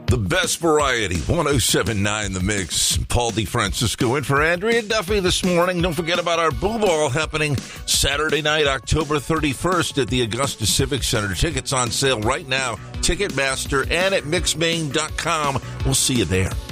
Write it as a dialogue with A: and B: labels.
A: The best variety, 107.9 The Mix. Paul DeFrancisco in for Andrea Duffy this morning. Don't forget about our Boo Ball happening Saturday night, October 31st at the Augusta Civic Center. Tickets on sale right now. Ticketmaster and at mixmain.com. We'll see you there.